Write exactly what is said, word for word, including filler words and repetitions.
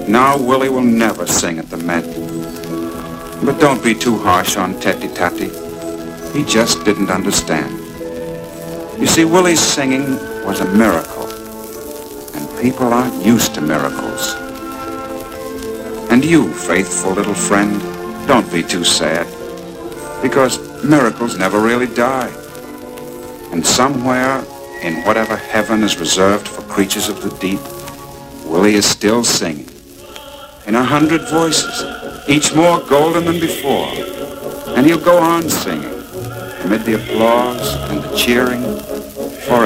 Now Willie will never sing at the Met. But don't be too harsh on Teti Tati. He just didn't understand. You see, Willie's singing was a miracle, and people aren't used to miracles. And you, faithful little friend, don't be too sad, because miracles never really die. And somewhere, in whatever heaven is reserved for creatures of the deep, Willie is still singing, in a hundred voices, each more golden than before. And he'll go on singing, amid the applause and the cheering